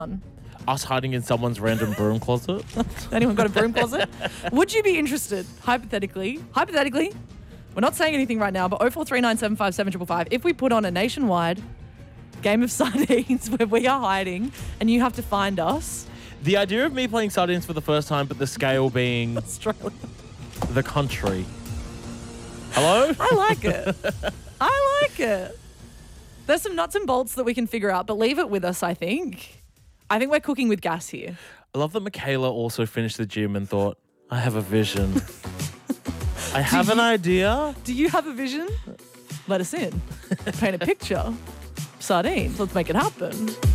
Us hiding in someone's random broom closet. Anyone got a broom closet? Would you be interested, hypothetically, we're not saying anything right now, but 0439757755, if we put on a nationwide game of sardines where we are hiding and you have to find us? The idea of me playing sardines for the first time, but the scale being Australia. the country. Hello? I like it. I like it. There's some nuts and bolts that we can figure out, but leave it with us, I think. I think we're cooking with gas here. I love that Michaela also finished the gym and thought, I have a vision. I have an idea. Do you have a vision? Let us in. Paint a picture. Sardines. Let's make it happen.